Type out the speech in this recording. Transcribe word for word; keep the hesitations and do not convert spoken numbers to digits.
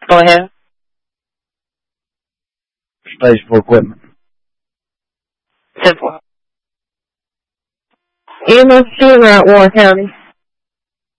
Go ahead. Space for equipment. Simple. E M S Junior at Warren County.